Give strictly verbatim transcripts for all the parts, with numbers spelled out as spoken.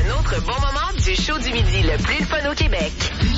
un autre bon moment du show du midi le plus fun au Québec.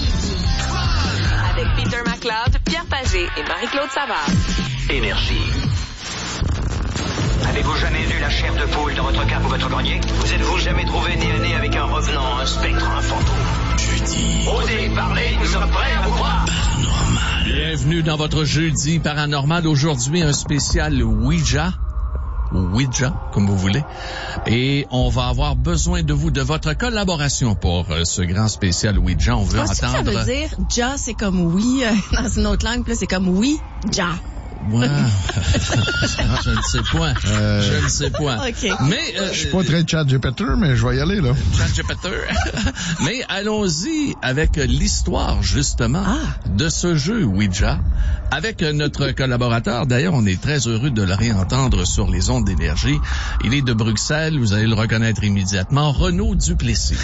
Avec Peter McLeod, Pierre Pagé et Marie-Claude Savard. Énergie. Avez-vous jamais vu la chair de poule dans votre cave ou votre grenier? Vous êtes-vous jamais trouvé nez à nez avec un revenant, un spectre, un fantôme? Jeudi. Osez parler, nous sommes prêts à vous croire. Paranormal. Bienvenue dans votre jeudi paranormal. Aujourd'hui, un spécial Ouija. Ouija, comme vous voulez. Et on va avoir besoin de vous, de votre collaboration pour euh, ce grand spécial Ouija. On veut entendre... entendre... Ça veut dire, ja, c'est comme oui, euh, dans une autre langue, puis là, c'est comme oui, ja. Ouais. Je ne sais point. Euh... Je ne sais point. Okay. Mais euh, je suis pas très chat G P T, mais je vais y aller, là. Chat G P T. Mais allons-y avec l'histoire, justement, ah. de ce jeu Ouija. Avec notre collaborateur, d'ailleurs, on est très heureux de le réentendre sur les ondes d'énergie. Il est de Bruxelles, vous allez le reconnaître immédiatement, Renaud Duplessis.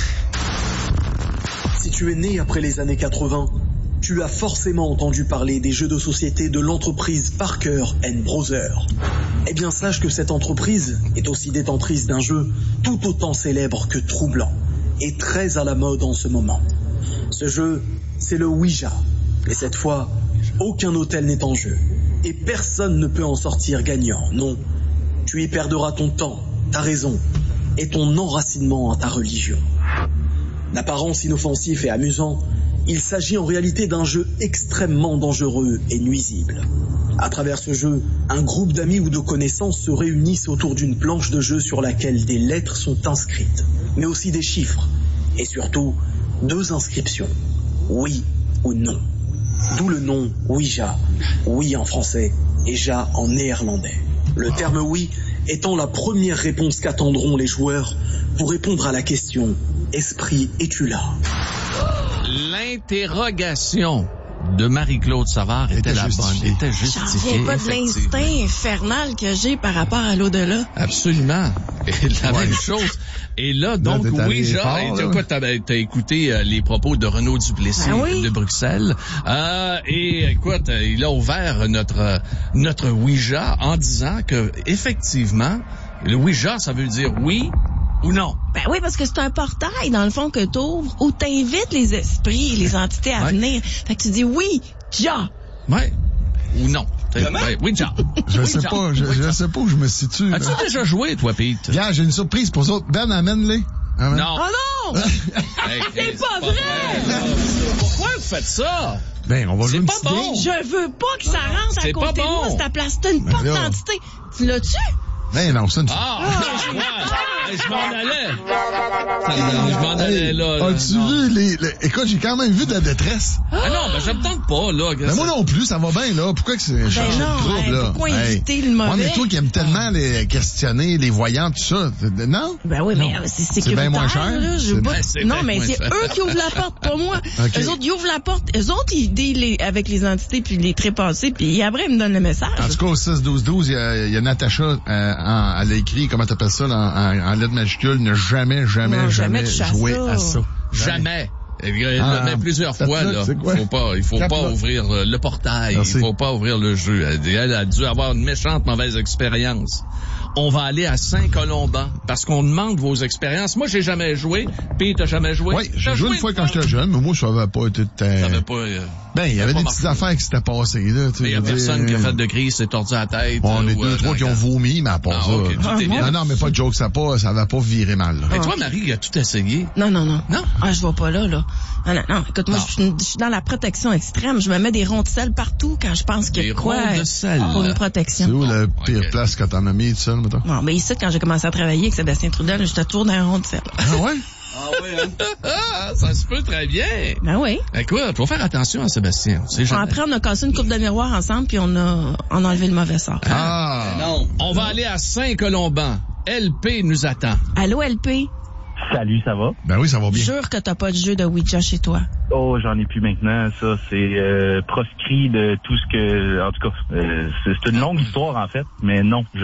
Si tu es né après les années quatre-vingts, tu as forcément entendu parler des jeux de société de l'entreprise Parker and Brothers. Eh bien, sache que cette entreprise est aussi détentrice d'un jeu tout autant célèbre que troublant et très à la mode en ce moment. Ce jeu, c'est le Ouija. Et cette fois, aucun hôtel n'est en jeu. Et personne ne peut en sortir gagnant, non. Tu y perdras ton temps, ta raison et ton enracinement à ta religion. D'apparence inoffensif et amusant, il s'agit en réalité d'un jeu extrêmement dangereux et nuisible. À travers ce jeu, un groupe d'amis ou de connaissances se réunissent autour d'une planche de jeu sur laquelle des lettres sont inscrites, mais aussi des chiffres, et surtout, deux inscriptions, oui ou non. D'où le nom Ouija, oui en français et ja en néerlandais. Le terme oui étant la première réponse qu'attendront les joueurs pour répondre à la question « Esprit, es-tu là ?» L'interrogation de Marie-Claude Savard était, était la bonne, était justifiée. J'en reviens pas de l'instinct infernal que j'ai par rapport à l'au-delà. Absolument. Et la ouais. même chose. Et là, donc, là, oui, genre, écoute, t'as, t'as écouté euh, les propos de Renaud Duplessis ben oui. de Bruxelles. Euh, et écoute, il a ouvert notre notre Ouija en disant que effectivement, le Ouija, ça veut dire oui ou non. Ben oui, parce que c'est un portail, dans le fond, que t'ouvres, où t'invites les esprits, les entités à ouais. venir. Fait que tu dis oui, ja. Ouais. Ou non. Ben, oui, ja. Je oui, sais ja. pas, je, oui, je sais pas où je me situe. As-tu là. déjà joué, toi, Pete? Viens, j'ai une surprise pour ça. Ben, amène-les. Amène. Non. Oh non! hey, c'est hey, pas, pas vrai! vrai. Pourquoi vous faites ça? Ben, on va jouer une petite bon. game. Je veux pas que ça rentre à côté de bon. moi, cette place-là, une ben porte là. d'identité. Tu l'as-tu? Ben non, ça ne fait pas. Ah, ah ouais. Je m'en allais. Je m'en allais, là. là As-tu non. vu les, les... Écoute, j'ai quand même vu de la détresse. Ah non, ben je me tente pas, là. Ben moi non plus, ça va bien, là. Pourquoi que c'est ben changé non, de trouble, hey, là? Pourquoi hey. éviter le mauvais? Ouais, mais toi qui aimes tellement les questionner, les voyants, tout ça. Non? Ben oui, mais c'est sécuritaire. C'est bien moins cher. Là, je pas... ben, non, mais c'est eux qui ouvrent la porte, pas moi. Okay. Eux autres, ils ouvrent la porte. Eux autres, ils dealent avec les entités puis les trépasser, puis après, ils me donnent le message. En tout cas, au six douze douze, il y a, il y a Natacha, euh, en, elle a écrit, comment t'appelles ça, là, en, en lettres majuscules, ne jamais, jamais, non, jamais, jamais jouer ça. à ça. Jamais. Il l'a ah, plusieurs fois, là. Il faut pas, il faut Cap pas là. ouvrir le portail. Merci. Il faut pas ouvrir le jeu. Elle a dû avoir une méchante mauvaise expérience. On va aller à Saint-Colomban parce qu'on demande vos expériences. Moi, j'ai jamais joué. Puis, t'as jamais joué? Oui, j'ai joué une fois quand j'étais jeune, mais moi, ça avait pas été... Ça avait pas... Euh, ben, il y avait des petites affaires qui s'étaient passées, là. Mais il y a personne qui a fait de crise, s'est tordu à la tête. On est deux, trois qui ont vomi, mais à part ça. Non, non, mais pas de joke, ça pas, ça avait pas viré mal, là. Mais toi, Marie, il a tout essayé. Non, non, non. Non? Ah, je vais pas là, là. Non, non, non. Écoute, moi, je suis dans la protection extrême. Je me mets des ronds de sel partout quand je pense qu'il y a quoi de sel. pour une protection. C'est où la pire okay. place que t'en as mis, tout seul, mettons? Non, mais ici, quand j'ai commencé à travailler avec Sébastien Trudel, j'étais toujours dans un rond de sel. Ah ouais? Ah oui, hein? Ça se peut très bien. Ben oui. Écoute, faut faire attention à Sébastien. On sait jamais. Après, on a cassé une coupe de miroir ensemble, puis on a, on a enlevé le mauvais sort. Ah! Non. On va aller à Saint-Colomban. L P nous attend. Allô, L P? Salut, ça va? Ben oui, ça va bien. Jure que t'as pas de jeu de Ouija chez toi. Oh, j'en ai plus maintenant. Ça, c'est euh, proscrit de tout ce que... En tout cas, euh, c'est, c'est une longue histoire, en fait, mais non.